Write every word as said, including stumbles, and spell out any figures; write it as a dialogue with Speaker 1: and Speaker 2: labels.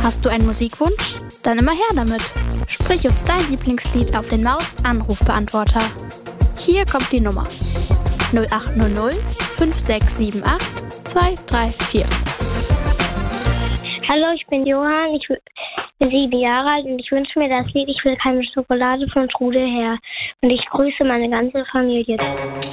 Speaker 1: Hast du einen Musikwunsch? Dann immer her damit. Sprich uns dein Lieblingslied auf den Maus-Anrufbeantworter. Hier kommt die Nummer null acht null null fünf sechs sieben acht zwei drei vier.
Speaker 2: Hallo, ich bin Johann, ich bin sieben Jahre alt und ich wünsche mir das Lied Ich will keine Schokolade von Trude Herr. Und ich grüße meine ganze Familie.